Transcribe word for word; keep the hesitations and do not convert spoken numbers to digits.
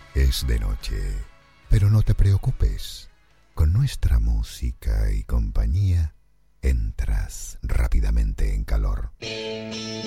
Es de noche, pero no te preocupes. Con nuestra música y compañía entras rápidamente en calor.